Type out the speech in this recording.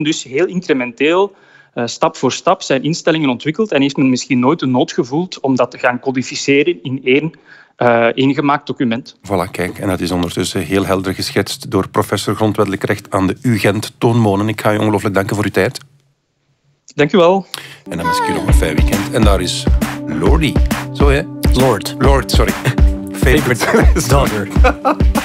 Dus heel incrementeel, stap voor stap, zijn instellingen ontwikkeld en heeft men misschien nooit de nood gevoeld om dat te gaan codificeren in één ingemaakt document. Voilà, kijk. En dat is ondertussen heel helder geschetst door professor grondwettelijk recht aan de UGent, Toon Moonen. Ik ga je ongelooflijk danken voor uw tijd. Dank u wel. En dan wens ik u nog een fijn weekend. En daar is Lordy. Zo hè? Lord, sorry. Favorite daughter.